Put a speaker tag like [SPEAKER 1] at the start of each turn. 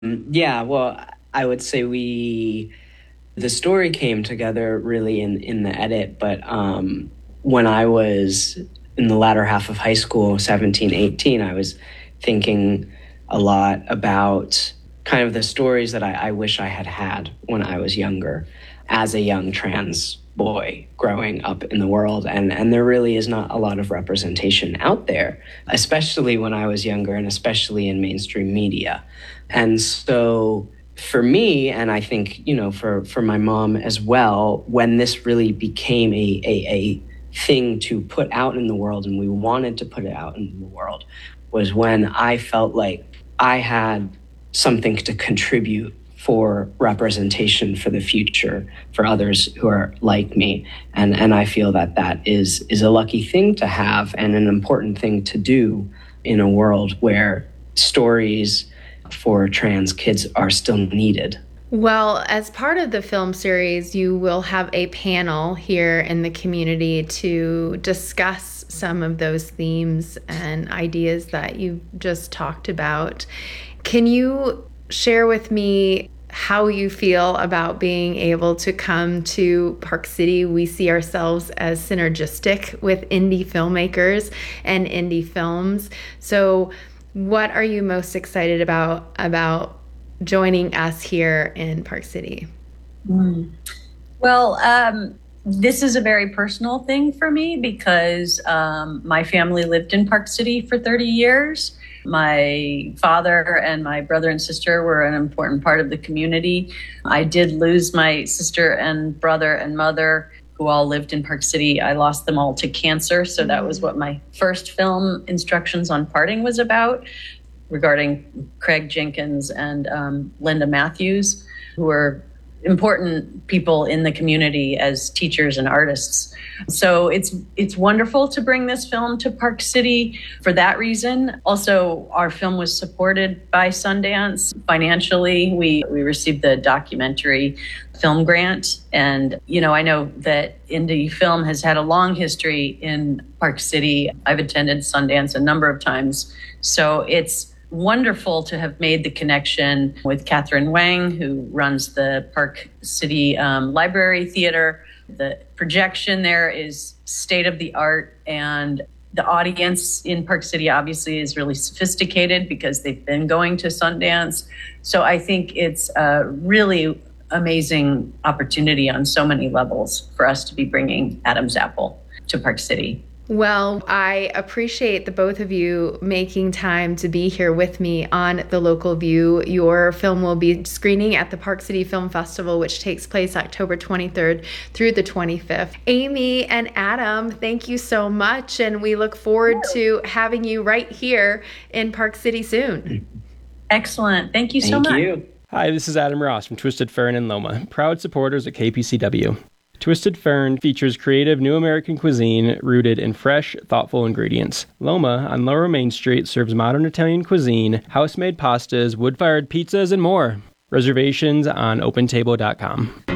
[SPEAKER 1] Yeah, well, I would say the story came together really in the edit, but when I was in the latter half of high school, 17, 18, I was thinking a lot about kind of the stories that I wish I had had when I was younger as a young trans boy growing up in the world. And there really is not a lot of representation out there, especially when I was younger and especially in mainstream media. And so for me, and I think, for my mom as well, when this really became a thing to put out in the world and we wanted to put it out in the world, was when I felt like I had something to contribute for representation for the future for others who are like me. And I feel that is a lucky thing to have and an important thing to do in a world where stories for trans kids are still needed.
[SPEAKER 2] Well, as part of the film series, you will have a panel here in the community to discuss some of those themes and ideas that you just talked about. Can you share with me how you feel about being able to come to Park City? We see ourselves as synergistic with indie filmmakers and indie films. So what are you most excited about joining us here in Park City?
[SPEAKER 3] Well, this is a very personal thing for me because my family lived in Park City for 30 years. My father and my brother and sister were an important part of the community. I did lose my sister and brother and mother, who all lived in Park City. I lost them all to cancer. So that was what my first film, Instructions on Parting, was about, regarding Craig Jenkins and Linda Matthews, who were important people in the community as teachers and artists. So it's wonderful to bring this film to Park City for that reason. Also, our film was supported by Sundance financially. We received the documentary film grant. And, I know that indie film has had a long history in Park City. I've attended Sundance a number of times. So it's wonderful to have made the connection with Catherine Wang, who runs the Park City Library Theater. The projection there is state of the art, and the audience in Park City obviously is really sophisticated because they've been going to Sundance. So I think it's a really amazing opportunity on so many levels for us to be bringing Adam's Apple to Park City.
[SPEAKER 2] Well, I appreciate the both of you making time to be here with me on The Local View. Your film will be screening at the Park City Film Festival, which takes place October 23rd through the 25th. Amy and Adam, thank you so much, and we look forward to having you right here in Park City soon.
[SPEAKER 3] Excellent. Thank you so much.
[SPEAKER 1] Thank you.
[SPEAKER 4] Hi, this is Adam Ross from Twisted Fern in Loma, proud supporters at KPCW. Twisted Fern features creative new American cuisine rooted in fresh, thoughtful ingredients. Loma, on Lower Main Street, serves modern Italian cuisine, house-made pastas, wood-fired pizzas, and more. Reservations on OpenTable.com.